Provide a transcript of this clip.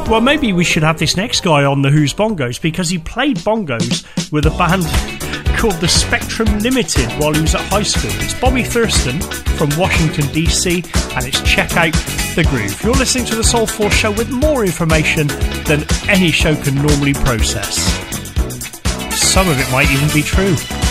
Well, maybe we should have this next guy on the Who's Bongos, because he played bongos with a band called the Spectrum Limited while he was at high school. It's Bobby Thurston from Washington, D.C., and it's Check Out the Groove. You're listening to the Soul Force Show with more information than any show can normally process. Some of it might even be true.